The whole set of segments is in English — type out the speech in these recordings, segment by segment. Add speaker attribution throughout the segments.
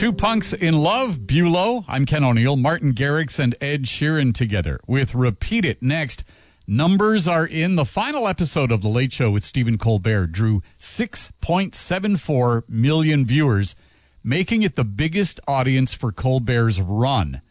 Speaker 1: Two punks in love, Bulow. I'm Ken O'Neill, Martin Garrix, and Ed Sheeran together with Repeat It next. Numbers are in. The final episode of The Late Show with Stephen Colbert drew 6.74 million viewers, making it the biggest audience for Colbert's run.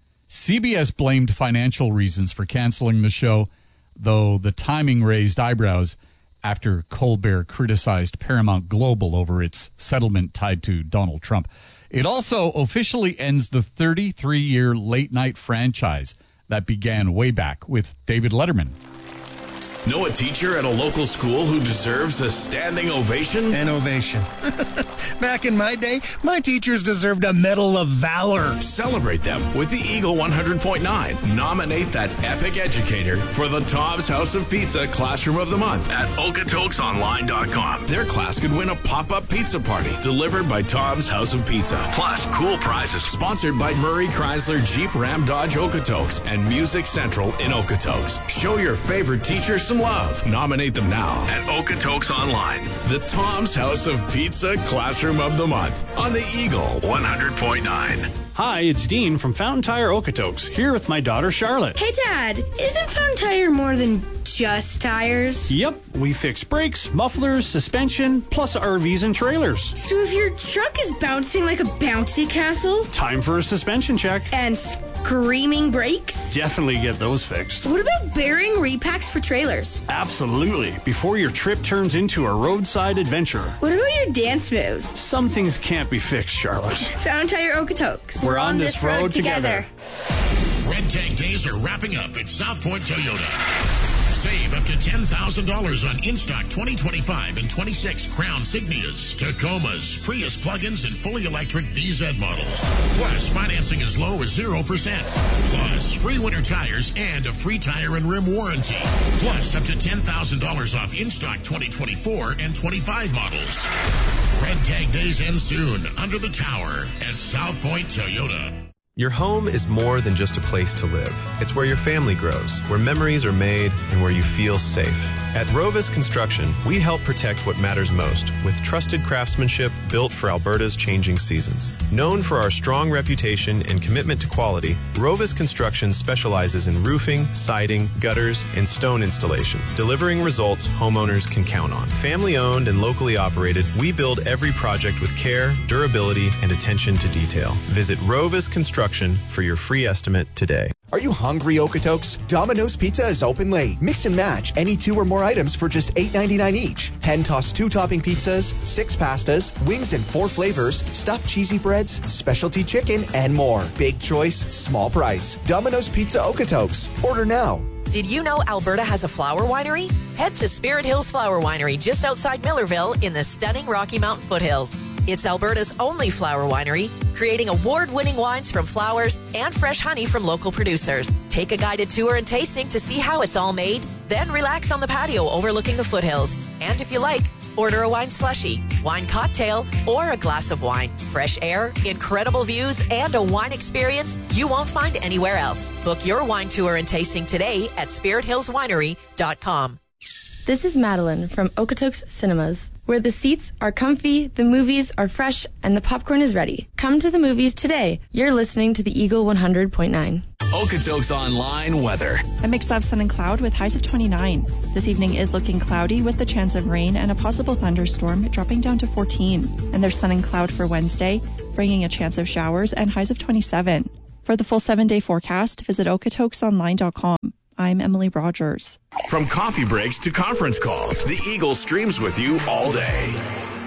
Speaker 1: CBS blamed financial reasons for canceling the show, though the timing raised eyebrows after Colbert criticized Paramount Global over its settlement tied to Donald Trump. It also officially ends the 33-year late-night franchise that began way back with David Letterman.
Speaker 2: Know a teacher at a local school who deserves a standing ovation?
Speaker 3: An ovation. Back in my day, my teachers deserved a Medal of Valor.
Speaker 2: Celebrate them with the Eagle 100.9. Nominate that epic educator for the Tom's House of Pizza Classroom of the Month at okatokesonline.com. Their class could win a pop-up pizza party delivered by Tom's House of Pizza. Plus, cool prizes sponsored by Murray Chrysler Jeep Ram Dodge Okotoks and Music Central in Okotoks. Show your favorite teacher some love. Nominate them now at Okotoks Online. The Tom's House of Pizza Classroom of the Month on the Eagle 100.9.
Speaker 4: Hi, it's Dean from Fountain Tire Okotoks, here with my daughter Charlotte.
Speaker 5: Hey Dad, isn't Fountain Tire more than just tires?
Speaker 4: Yep, we fix brakes, mufflers, suspension, plus RVs and trailers.
Speaker 5: So if your truck is bouncing like a bouncy castle?
Speaker 4: Time for a suspension check.
Speaker 5: And screaming brakes?
Speaker 4: Definitely get those fixed.
Speaker 5: What about bearing repacks for trailers?
Speaker 4: Absolutely, before your trip turns into a roadside adventure.
Speaker 5: What about your dance moves?
Speaker 4: Some things can't be fixed, Charlotte.
Speaker 5: Fountain Tire Okotoks.
Speaker 4: We're on this road together.
Speaker 6: Red Tag Days are wrapping up at South Point Toyota. Save up to $10,000 on in-stock 2025 and 26 Crown Signias, Tacomas, Prius plug-ins, and fully electric BZ models. Plus, financing as low as 0%. Plus, free winter tires and a free tire and rim warranty. Plus, up to $10,000 off in-stock 2024 and 25 models. Red Tag Days end soon under the tower at South Point Toyota.
Speaker 7: Your home is more than just a place to live. It's where your family grows, where memories are made, and where you feel safe. At Rovis Construction, we help protect what matters most with trusted craftsmanship built for Alberta's changing seasons. Known for our strong reputation and commitment to quality, Rovis Construction specializes in roofing, siding, gutters, and stone installation, delivering results homeowners can count on. Family-owned and locally operated, we build every project with care, durability, and attention to detail. Visit Rovis Construction for your free estimate today.
Speaker 8: Are you hungry, Okotoks? Domino's Pizza is open late. Mix and match any 2 or more items for just $8.99 each. Hand-tossed 2-topping pizzas, 6 pastas, wings in 4 flavors, stuffed cheesy breads, specialty chicken, and more. Big choice, small price. Domino's Pizza Okotoks. Order now.
Speaker 9: Did you know Alberta has a flower winery? Head to Spirit Hills Flower Winery just outside Millerville in the stunning Rocky Mountain foothills. It's Alberta's only flower winery, creating award-winning wines from flowers and fresh honey from local producers. Take a guided tour and tasting to see how it's all made, then relax on the patio overlooking the foothills. And if you like, order a wine slushie, wine cocktail, or a glass of wine. Fresh air, incredible views, and a wine experience you won't find anywhere else. Book your wine tour and tasting today at spirithillswinery.com.
Speaker 10: This is Madeline from Okotoks Cinemas, where the seats are comfy, the movies are fresh, and the popcorn is ready. Come to the movies today. You're listening to the Eagle 100.9.
Speaker 2: Okotoks Online weather.
Speaker 11: A mix of sun and cloud with highs of 29. This evening is looking cloudy with the chance of rain and a possible thunderstorm dropping down to 14. And there's sun and cloud for Wednesday, bringing a chance of showers and highs of 27. For the full 7-day forecast, visit okatokesonline.com. I'm Emily Rogers.
Speaker 2: From coffee breaks to conference calls, the Eagle streams with you all day.